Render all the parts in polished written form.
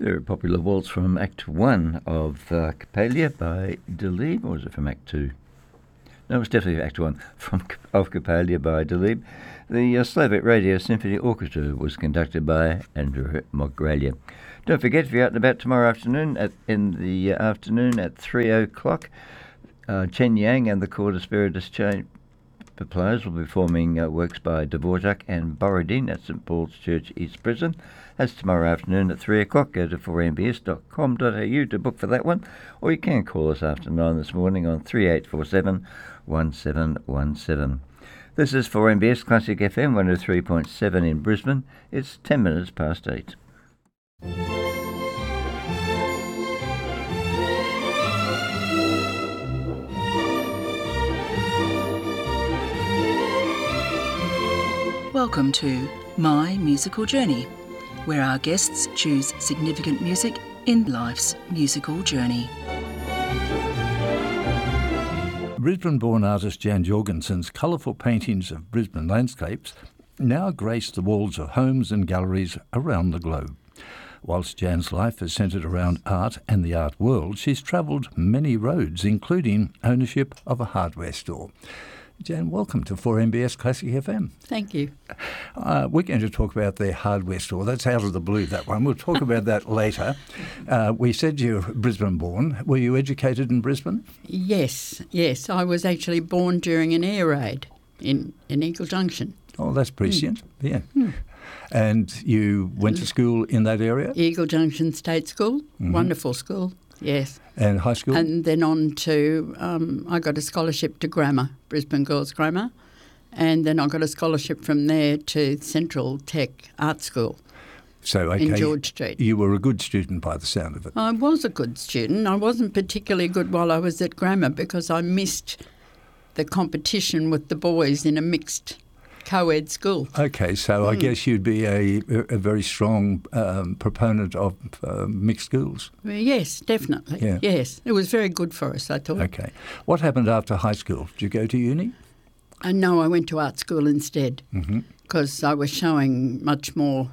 very popular waltz from Act 1 of Coppelia by Delibes, or was it from Act 2? No, it was definitely Act 1 of Coppelia by Delibes. The Slovak Radio Symphony Orchestra was conducted by Andrew Mogralia. Don't forget, if you're out and about tomorrow afternoon, in the afternoon at 3 o'clock, Chen Yang and the Quarter Spiritus players will be performing works by Dvorak and Borodin at St Paul's Church, East Brisbane. That's tomorrow afternoon at 3 o'clock. Go to 4mbs.com.au to book for that one, or you can call us after 9 this morning on 3847 1717. This is 4MBS Classic FM 103.7 in Brisbane. It's 10 minutes past 8. Welcome to My Musical Journey, where our guests choose significant music in life's musical journey. Brisbane-born artist Jan Jorgensen's colourful paintings of Brisbane landscapes now grace the walls of homes and galleries around the globe. Whilst Jan's life is centred around art and the art world, she's travelled many roads, including ownership of a hardware store. Jan, welcome to 4MBS Classic FM. Thank you. We're going to talk about their hardware store. That's out of the blue, that one. We'll talk about that later. We said you're Brisbane-born. Were you educated in Brisbane? Yes. I was actually born during an air raid in Eagle Junction. Oh, that's prescient. Yeah. And you went to school in that area? Eagle Junction State School. Mm-hmm. Wonderful school. Yes. And high school? And then on to, I got a scholarship to Grammar, Brisbane Girls Grammar, and then I got a scholarship from there to Central Tech Art School in George Street. You were a good student by the sound of it. I was a good student. I wasn't particularly good while I was at Grammar because I missed the competition with the boys in a mixed co-ed school. Okay, so I guess you'd be a very strong proponent of mixed schools. Yes, definitely. Yeah. Yes, it was very good for us, I thought. Okay. What happened after high school? Did you go to uni? No, I went to art school instead because I was showing much more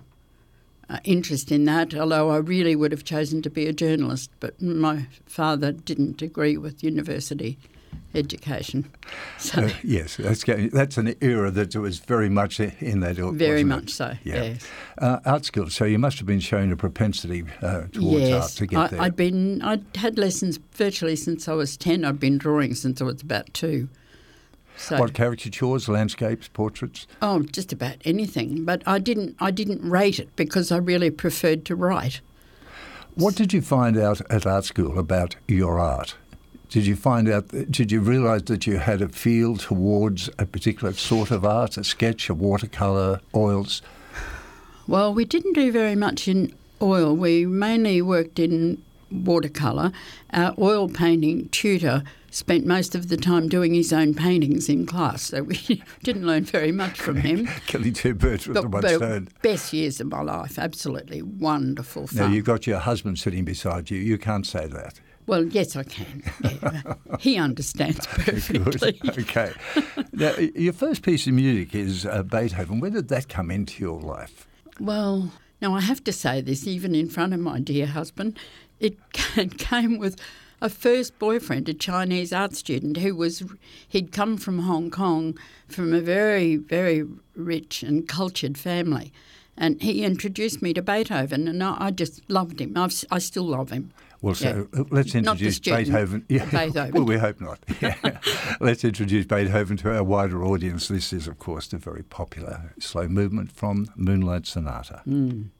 interest in that, although I really would have chosen to be a journalist, but my father didn't agree with university education. So yes, that's an era that was very much in that. Very much so, yeah. Yes. Art school, so you must have been showing a propensity towards art to get there. I'd had lessons virtually since I was 10. I'd been drawing since I was about 2. So, what, caricatures, landscapes, portraits? Oh, just about anything. But I didn't rate it because I really preferred to write. What did you find out at art school about your art? Did you realise that you had a feel towards a particular sort of art, a sketch, a watercolour, oils? Well, we didn't do very much in oil. We mainly worked in watercolour. Our oil painting tutor spent most of the time doing his own paintings in class, so we didn't learn very much from him. Killing two birds with one stone. Best years of my life, absolutely wonderful fun. Now, you've got your husband sitting beside you. You can't say that. Well, yes, I can. Yeah. He understands perfectly. Good. Okay. Now, your first piece of music is Beethoven. Where did that come into your life? Well, now I have to say this, even in front of my dear husband. It came with a first boyfriend, a Chinese art student he'd come from Hong Kong from a very, very rich and cultured family. And he introduced me to Beethoven, and I just loved him. I still love him. Well, so let's introduce Beethoven. Yeah. Beethoven. Well, we hope not. Yeah. Let's introduce Beethoven to our wider audience. This is, of course, the very popular slow movement from Moonlight Sonata. Mm.